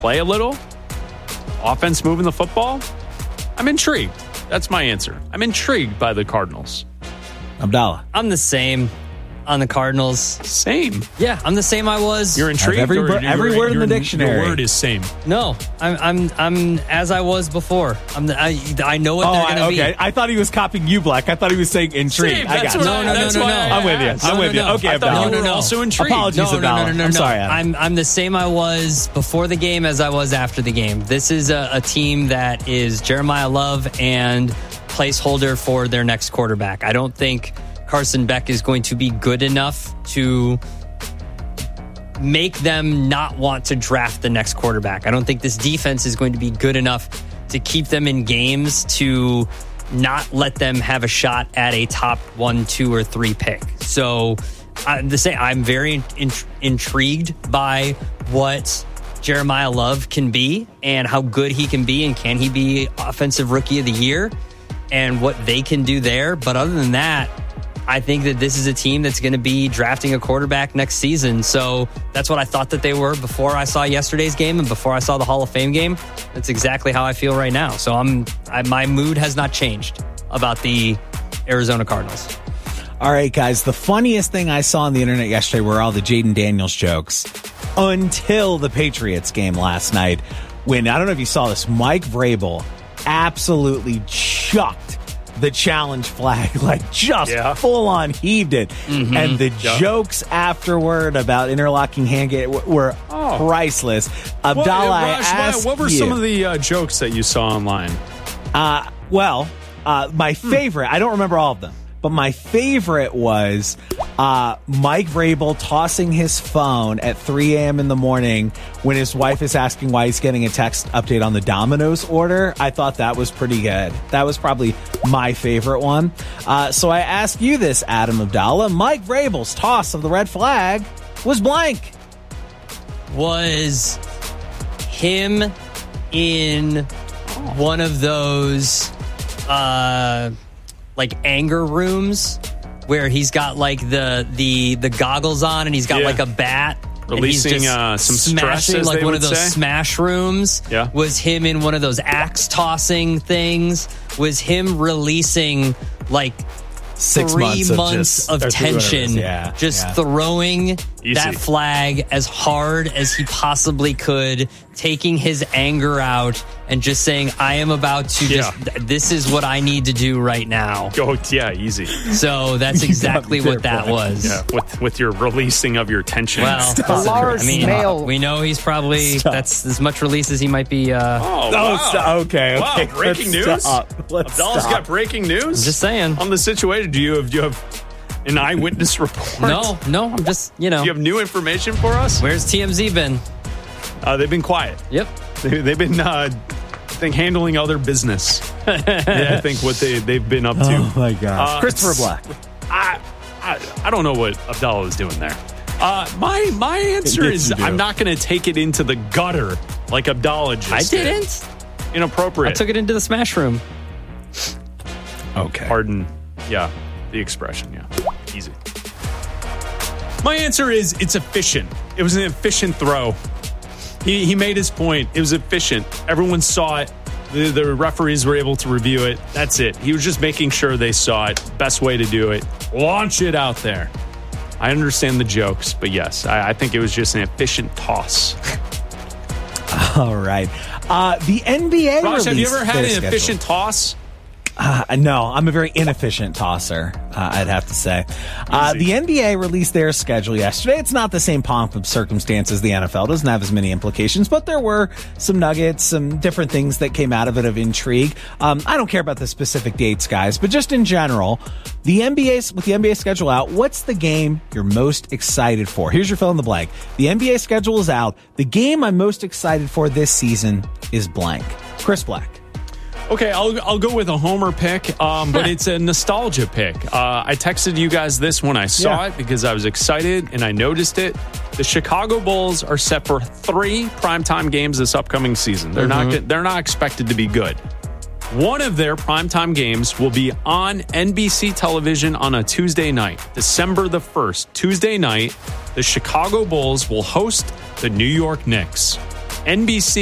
play a little, offense moving the football, I'm intrigued. That's my answer. I'm intrigued by the Cardinals. Abdallah. I'm the same on the Cardinals. Same. Yeah, I'm the same I was. You're intrigued? Every word in the dictionary. Your word is same. No, I'm as I was before. I know what they're going to be. Okay, I thought he was copying you, Black. I thought he was saying intrigued. Same, I got what you. No. I'm with you. I'm with you. Okay, I thought Abdallah. you were also intrigued. Apologies, Abdallah. No. I'm sorry, Adam. I'm the same I was before the game as I was after the game. This is a team that is Jeremiah Love and placeholder for their next quarterback. I don't think Carson Beck is going to be good enough to make them not want to draft the next quarterback. I don't think this defense is going to be good enough to keep them in games to not let them have a shot at a top 1, 2, or 3 pick. So I'm very intrigued by what Jeremiah Love can be and how good he can be, and can he be Offensive Rookie of the Year and what they can do there. But other than that, I think that this is a team that's going to be drafting a quarterback next season. So that's what I thought that they were before I saw yesterday's game and before I saw the Hall of Fame game. That's exactly how I feel right now. So my mood has not changed about the Arizona Cardinals. All right, guys. The funniest thing I saw on the internet yesterday were all the Jaden Daniels jokes until the Patriots game last night, when, I don't know if you saw this, Mike Vrabel absolutely chucked the challenge flag, like just full on heaved it. Mm-hmm. And the jokes afterward about interlocking hand were priceless. Abdallah, what were some of the jokes that you saw online? My favorite, I don't remember all of them, but my favorite was Mike Vrabel tossing his phone at 3 a.m. in the morning when his wife is asking why he's getting a text update on the Domino's order. I thought that was pretty good. That was probably my favorite one. So I ask you this, Adam Abdallah. Mike Vrabel's toss of the red flag was blank. Was him in one of those like anger rooms where he's got like the goggles on and he's got like a bat, releasing some stress, as like they one would of those say. smash rooms. Was him in one of those axe tossing things? Was him releasing like 6 3 months of tension, throwing that flag as hard as he possibly could, taking his anger out and just saying, I am about to this is what I need to do right now. Easy. So that's exactly what that was. Yeah, with your releasing of your tension. Well, we know he's probably, that's as much release as he might be. Okay. Wow, breaking news? Abdallah's got breaking news? I'm just saying. On the situation, do you have an eyewitness report? No, I'm just, Do you have new information for us? Where's TMZ been? They've been quiet. Yep. They've been, handling other business. I think what they've been up to. Oh, my God. Christopher Black. I don't know what Abdallah was doing there. My answer is I'm not going to take it into the gutter like Abdallah just did. I didn't. Inappropriate. I took it into the smash room. Okay. Pardon. Yeah. The expression. Yeah. Easy. My answer is it's efficient. It was an efficient throw. He made his point. It was efficient. Everyone saw it. The referees were able to review it. That's it. He was just making sure they saw it. Best way to do it. Launch it out there. I understand the jokes, but yes, I think it was just an efficient toss. All right. The NBA Ross, have you ever had an schedule. efficient toss? No, I'm a very inefficient tosser, I'd have to say. The NBA released their schedule yesterday. It's not the same pomp of circumstance as the NFL. It doesn't have as many implications, but there were some nuggets, some different things that came out of it of intrigue. I don't care about the specific dates, guys, but just in general, with the NBA schedule out, what's the game you're most excited for? Here's your fill in the blank. The NBA schedule is out. The game I'm most excited for this season is blank. Chris Black. Okay, I'll go with a homer pick, but it's a nostalgia pick. I texted you guys this when I saw it because I was excited and I noticed it. The Chicago Bulls are set for 3 primetime games this upcoming season. They're not expected to be good. One of their primetime games will be on NBC television on a Tuesday night, December the 1st. Tuesday night, the Chicago Bulls will host the New York Knicks. NBC